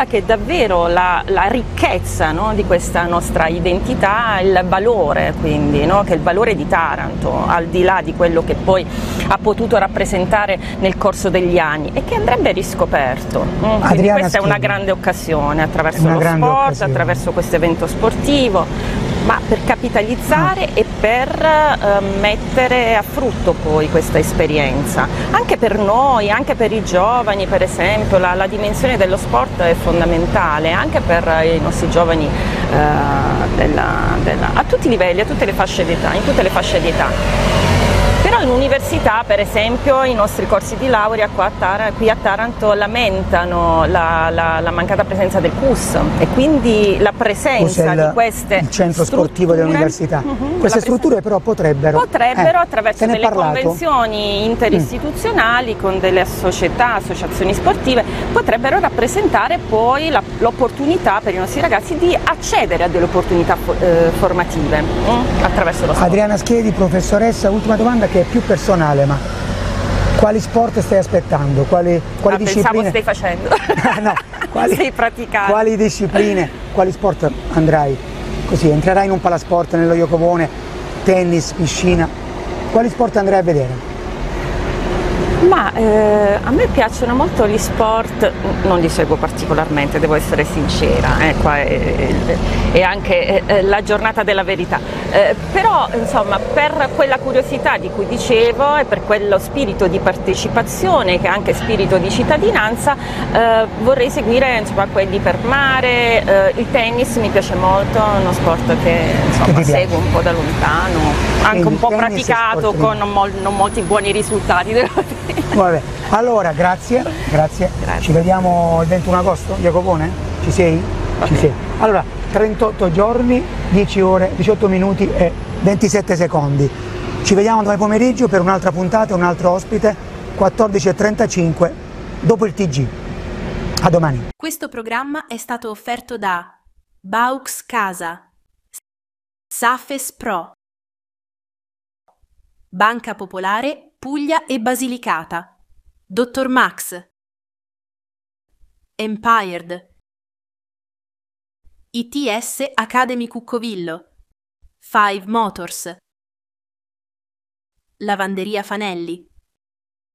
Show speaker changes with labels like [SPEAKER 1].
[SPEAKER 1] quella che è davvero la ricchezza, no, di questa nostra identità, il valore quindi, no, che è il valore di Taranto, al di là di quello che poi ha potuto rappresentare nel corso degli anni e che andrebbe riscoperto. Quindi questa è una grande occasione attraverso lo sport, attraverso questo evento sportivo, ma per capitalizzare e per mettere a frutto poi questa esperienza. Anche per noi, anche per i giovani per esempio, la dimensione dello sport è fondamentale, anche per i nostri giovani a tutti i livelli, a tutte le fasce d'età, in tutte le fasce d'età. Però in università, per esempio, i nostri corsi di laurea qui a Taranto lamentano la mancata presenza del CUS e quindi la presenza di queste
[SPEAKER 2] il centro sportivo dell'università. Queste strutture però potrebbero
[SPEAKER 1] attraverso delle convenzioni interistituzionali con delle associazioni sportive, potrebbero rappresentare poi l'opportunità per i nostri ragazzi di accedere a delle opportunità formative attraverso lo sport.
[SPEAKER 2] Adriana Schiedi, professoressa, ultima domanda che è più personale, ma quali sport stai aspettando? Quali discipline?
[SPEAKER 1] Pensavo stai facendo.
[SPEAKER 2] No,
[SPEAKER 1] stai praticando.
[SPEAKER 2] Quali discipline, quali sport andrai? Così, entrerai in un palasport, nello Iocovone, tennis, piscina, quali sport andrai a vedere?
[SPEAKER 1] Ma a me piacciono molto gli sport, non li seguo particolarmente, devo essere sincera, qua è anche la giornata della verità, però insomma per quella curiosità di cui dicevo e per quello spirito di partecipazione che è anche spirito di cittadinanza, vorrei seguire insomma quelli per mare, il tennis mi piace molto, è uno sport che insomma seguo un po' da lontano, anche un po' praticato con non molti buoni risultati, devo dire.
[SPEAKER 2] Vabbè. Allora, grazie. Ci vediamo il 21 agosto, Iacovone? Ci sei? Ci sei. Allora, 38 giorni, 10 ore, 18 minuti e 27 secondi. Ci vediamo domani pomeriggio per un'altra puntata, un altro ospite, 14:35, dopo il TG. A domani.
[SPEAKER 3] Questo programma è stato offerto da Baux Casa, Safes Pro, Banca Popolare Puglia e Basilicata, Dr. Max, Empired, ITS Academy Cuccovillo, Five Motors, Lavanderia Fanelli.